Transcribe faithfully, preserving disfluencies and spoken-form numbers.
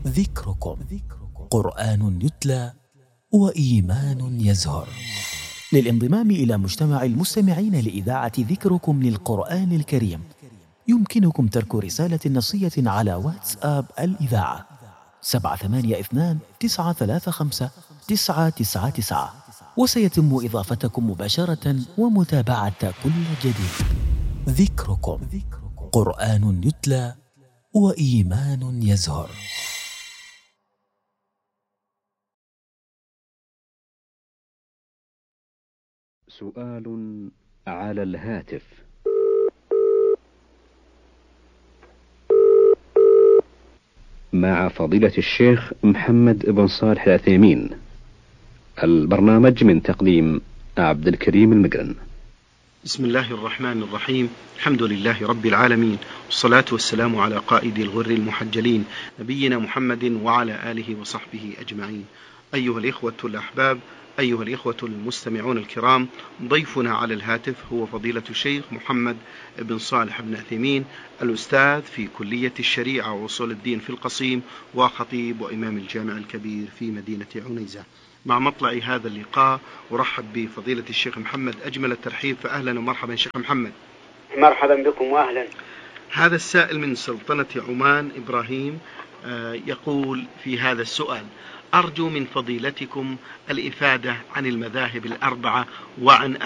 ذكركم قرآن يتلى وإيمان يزهر. للانضمام إلى مجتمع المستمعين لإذاعة ذكركم للقرآن الكريم يمكنكم ترك رسالة نصية على واتساب الإذاعة سبعة ثمانية اثنان تسعة ثلاثة خمسة تسعة تسعة تسعة، وسيتم إضافتكم مباشرة ومتابعة كل جديد. ذكركم قرآن يتلى وإيمان يزهر. سؤال على الهاتف. مع فضيلة الشيخ محمد بن صالح العثيمين. البرنامج من تقديم عبد الكريم المقرن. بسم الله الرحمن الرحيم. الحمد لله رب العالمين، والصلاة والسلام على قائد الغر المحجلين نبينا محمد وعلى آله وصحبه أجمعين. أيها الإخوة الأحباب، أيها الإخوة المستمعون الكرام، ضيفنا على الهاتف هو فضيلة الشيخ محمد بن صالح بن عثيمين، الأستاذ في كلية الشريعة وأصول الدين في القصيم، وخطيب وإمام الجامع الكبير في مدينة عنيزة. مع مطلع هذا اللقاء أرحب بفضيلة الشيخ محمد أجمل الترحيب، فأهلا ومرحبا شيخ محمد. مرحبا بكم وأهلا. هذا السائل من سلطنة عمان إبراهيم يقول في هذا السؤال: أرجو من فضيلتكم الإفادة عن المذاهب الأربعة وعن